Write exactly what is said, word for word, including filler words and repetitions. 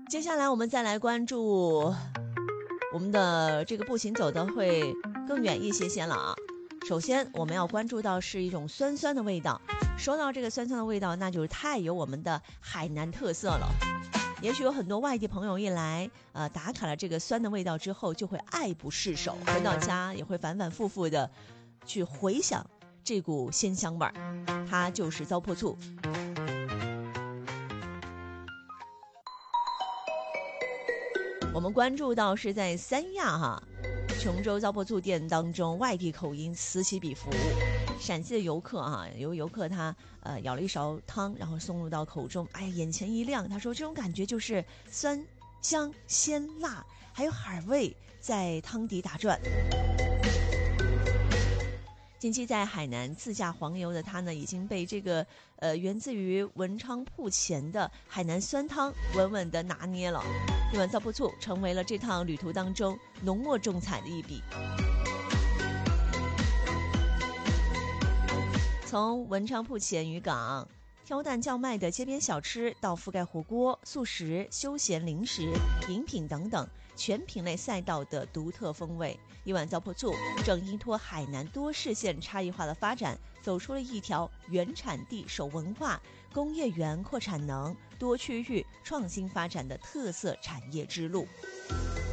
接下来我们再来关注我们的这个步行走的会更远一些些了啊。首先我们要关注到是一种酸酸的味道，说到这个酸酸的味道，那就是太有我们的海南特色了。也许有很多外地朋友一来呃，打卡了这个酸的味道之后，就会爱不释手，回到家也会反反复复的去回想这股鲜香味儿，它就是糟粕醋。我们关注到是在三亚哈琼州糟粕醋店当中，外地口音此起彼伏。陕西的游客啊，有游客他呃舀了一勺汤，然后送入到口中，哎呀，眼前一亮。他说这种感觉就是酸、香、鲜、辣，还有海味在汤底打转。近期在海南自驾黄游的他呢，已经被这个呃源自于文昌铺前的海南酸汤稳稳地拿捏了。一碗糟粕醋成为了这趟旅途当中浓墨重彩的一笔。从文昌铺前渔港挑担叫卖的街边小吃，到覆盖火锅、素食、休闲零食、饮品等等全品类赛道的独特风味，一碗糟粕醋正依托海南多市县差异化的发展，走出了一条原产地守文化、工业园扩产能、多区域创新发展的特色产业之路。